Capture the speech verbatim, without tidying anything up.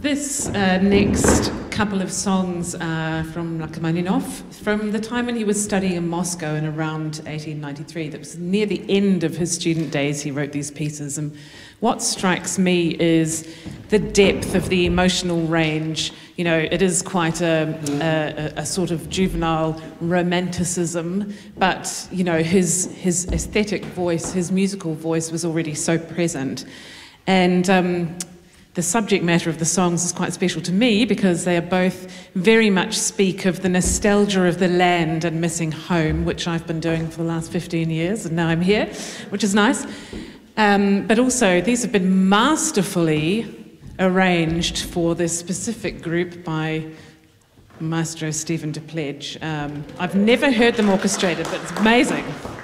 This uh, next couple of songs are from Rachmaninoff, from the time when he was studying in Moscow in around eighteen ninety-three. That was near the end of his student days he wrote these pieces. And what strikes me is the depth of the emotional range. You know, it is quite a, a, a sort of juvenile romanticism, but, you know, his, his aesthetic voice, his musical voice was already so present. And um, the subject matter of the songs is quite special to me because they are both very much speak of the nostalgia of the land and missing home, which I've been doing for the last fifteen years, and now I'm here, which is nice. Um, but also, these have been masterfully arranged for this specific group by Maestro Stephen Depledge. Um, I've never heard them orchestrated, but it's amazing.